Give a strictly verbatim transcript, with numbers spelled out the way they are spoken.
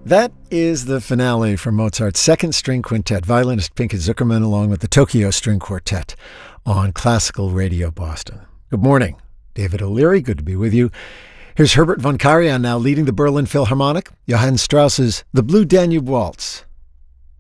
That is the finale from Mozart's Second String Quintet, violinist Pinchas Zukerman along with the Tokyo String Quartet on Classical Radio Boston. Good morning. David O'Leary, good to be with you. Here's Herbert von Karajan now leading the Berlin Philharmonic, Johann Strauss's The Blue Danube Waltz.